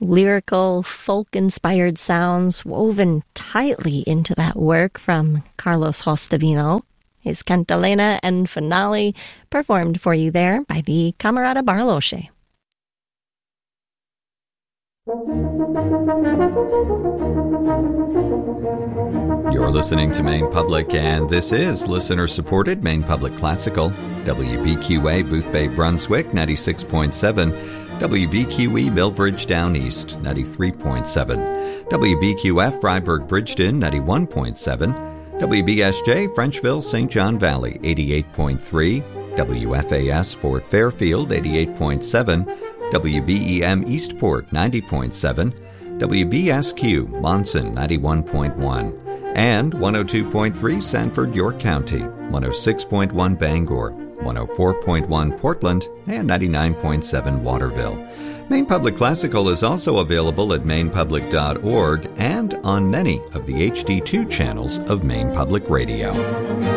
lyrical, folk-inspired sounds woven tightly into that work from Carlos Hostavino. His Cantalena and Finale performed for you there by the Camerata Barloche. You're listening to Maine Public, and this is listener-supported Maine Public Classical. WBQA Booth Bay, Brunswick, 96.7. WBQE Millbridge Down East, 93.7. WBQF Freiburg Bridgeton, 91.7. WBSJ Frenchville St. John Valley, 88.3. WFAS Fort Fairfield, 88.7. WBEM Eastport, 90.7. WBSQ Monson, 91.1. And 102.3 Sanford, York County, 106.1 Bangor, 104.1 Portland, and 99.7 Waterville. Maine Public Classical is also available at mainepublic.org and on many of the HD2 channels of Maine Public Radio.